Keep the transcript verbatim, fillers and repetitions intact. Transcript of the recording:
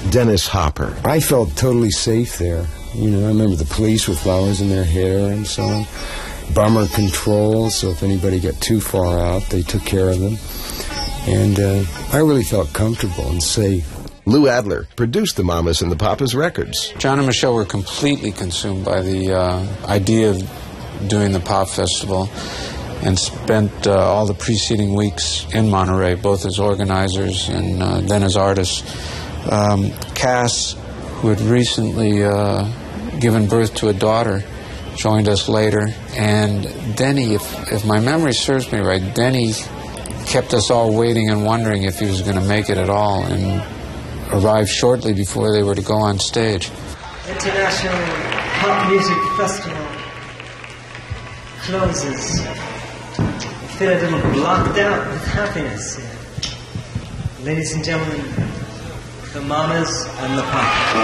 Dennis Hopper. I felt totally safe there. You know, I remember the police with flowers in their hair and so on. Bomber control, so if anybody got too far out, they took care of them. And uh, I really felt comfortable and safe. Lou Adler produced the Mamas and the Papas records. John and Michelle were completely consumed by the uh, idea of doing the Pop Festival and spent uh, all the preceding weeks in Monterey, both as organizers and uh, then as artists. Um, Cass, who had recently uh, given birth to a daughter, joined us later. And Denny, if, if my memory serves me right, Denny kept us all waiting and wondering if he was going to make it at all, and arrived shortly before they were to go on stage. International Pop Music Festival closes. I feel a little blocked out with happiness here. Ladies and gentlemen, the Mamas and the Papas.